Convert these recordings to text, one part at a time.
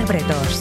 Bretos.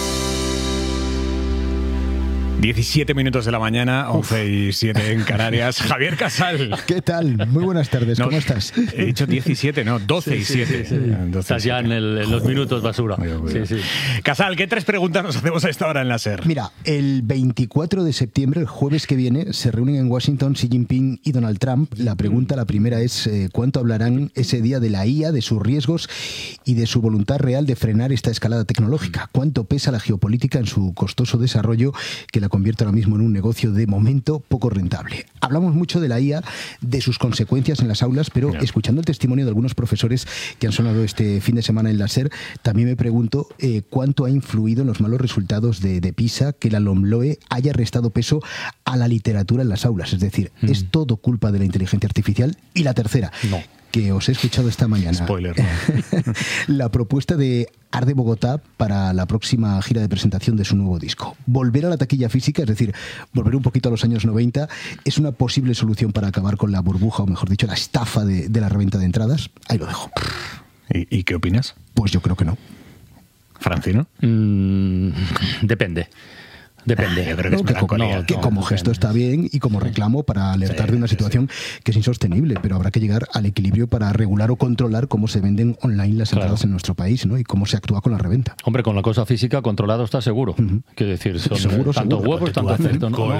17 minutos de la mañana, 11:07 en Canarias. Javier Casal. ¿Qué tal? Muy buenas tardes, ¿cómo estás? He dicho 17, no, 12:07. Sí. Estás ya en los minutos basura. Sí. Casal, ¿qué 3 preguntas nos hacemos a esta hora en la SER? Mira, el 24 de septiembre, el jueves que viene, se reúnen en Washington Xi Jinping y Donald Trump. La primera es ¿cuánto hablarán ese día de la IA, de sus riesgos y de su voluntad real de frenar esta escalada tecnológica? ¿Cuánto pesa la geopolítica en su costoso desarrollo que la convierte ahora mismo en un negocio de momento poco rentable? Hablamos mucho de la IA, de sus consecuencias en las aulas, pero escuchando el testimonio de algunos profesores que han sonado este fin de semana en la SER, también me pregunto cuánto ha influido en los malos resultados de PISA que la LOMLOE haya restado peso a la literatura en las aulas. Es decir, ¿es todo culpa de la inteligencia artificial? Y la tercera, que os he escuchado esta mañana. Spoiler, ¿no? La propuesta de Arde Bogotá para la próxima gira de presentación de su nuevo disco. Volver a la taquilla física, es decir, volver un poquito a los años 90, ¿es una posible solución para acabar con la burbuja, o mejor dicho, la estafa de la reventa de entradas? Ahí lo dejo. ¿Y qué opinas? Pues yo creo que no. ¿Francino? Depende. Yo creo que es melancolía. Que como gesto está bien y como reclamo para alertar de una situación que es insostenible, pero habrá que llegar al equilibrio para regular o controlar cómo se venden online las entradas en nuestro país, ¿no? Y cómo se actúa con la reventa. Hombre, con la cosa física controlado está seguro. Quiero decir, son seguro, tantos huevos, tantos esto, ¿no?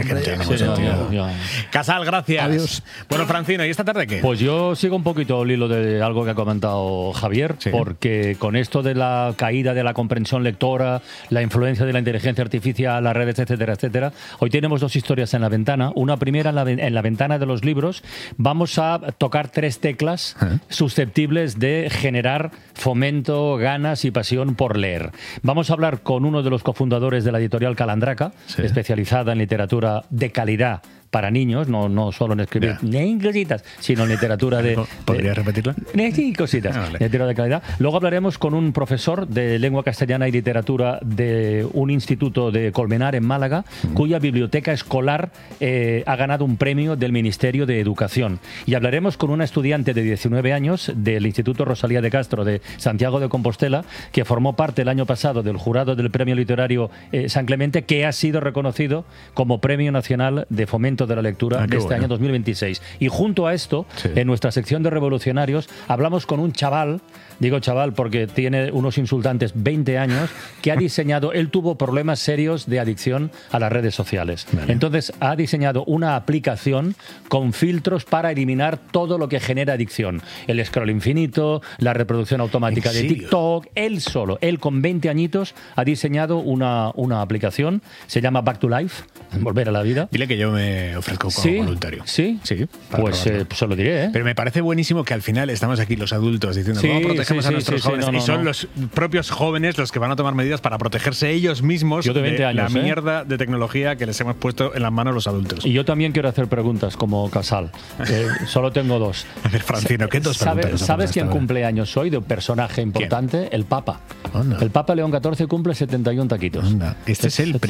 Casal, gracias. Adiós. Bueno, Francino, ¿y esta tarde qué? Pues yo sigo un poquito el hilo de algo que ha comentado Javier, porque con esto de la caída de la comprensión lectora, la influencia de la inteligencia artificial, las redes, etcétera, hoy tenemos 2 historias en la ventana. Una primera en la ventana de los libros. Vamos a tocar 3 teclas susceptibles de generar fomento, ganas y pasión por leer. Vamos a hablar con uno de los cofundadores de la editorial Calandraca, especializada en literatura de calidad para niños, no solo en escribir cositas, sino en literatura de... ¿Podrías repetirla? Sí, cositas, literatura de calidad. Luego hablaremos con un profesor de lengua castellana y literatura de un instituto de Colmenar, en Málaga, cuya biblioteca escolar ha ganado un premio del Ministerio de Educación. Y hablaremos con una estudiante de 19 años del Instituto Rosalía de Castro de Santiago de Compostela, que formó parte el año pasado del jurado del Premio Literario San Clemente, que ha sido reconocido como Premio Nacional de Fomento de la Lectura de este año 2026. Y junto a esto, en nuestra sección de revolucionarios, hablamos con un chaval, digo chaval porque tiene unos insultantes 20 años, que ha diseñado, él tuvo problemas serios de adicción a las redes sociales. Entonces ha diseñado una aplicación con filtros para eliminar todo lo que genera adicción. El scroll infinito, la reproducción automática de TikTok. Él con 20 añitos ha diseñado una aplicación, se llama Back to Life, volver a la vida. Dile que yo me ofrezco como voluntario. Sí, pues se lo diré. Pero me parece buenísimo que al final estamos aquí los adultos diciendo cómo protegemos a nuestros jóvenes. Y son los propios jóvenes los que van a tomar medidas para protegerse ellos mismos yo de 20 años, la mierda de tecnología que les hemos puesto en las manos los adultos. Y yo también quiero hacer preguntas como Casal. Solo tengo 2. A ver, Francino, ¿qué 2 preguntas? ¿Sabes quién cumpleaños hoy de un personaje importante? ¿Quién? El Papa. Anda. El Papa León XIV cumple 71 taquitos. Anda. Este es el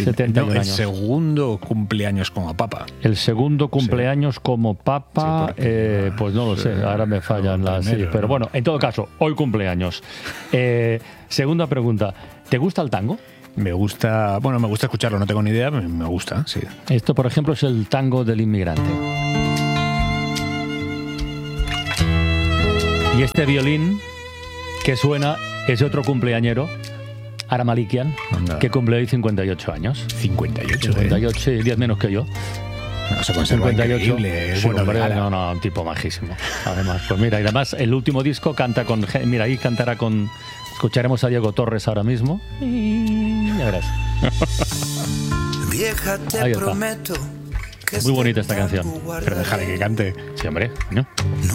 segundo cumpleaños como Papa. El segundo cumpleaños como Papa, pues no lo sé, ahora me fallan las... pero bueno, en todo caso, hoy cumpleaños. Segunda pregunta, ¿te gusta el tango? Me gusta escucharlo, no tengo ni idea, me gusta, sí. Esto, por ejemplo, es el tango del inmigrante. Y este violín que suena es otro cumpleañero, Ara Malikian, que cumple hoy 58 años. 58, sí, 10 menos que yo. No, se conserva 58. Increíble. Sí, un tipo majísimo. Además, pues mira, y además el último disco canta con... Mira, ahí cantará con... Escucharemos a Diego Torres ahora mismo. Y ya verás. Vieja, te prometo que muy bonita esta canción. Pero déjale que cante. Sí, hombre. ¿No?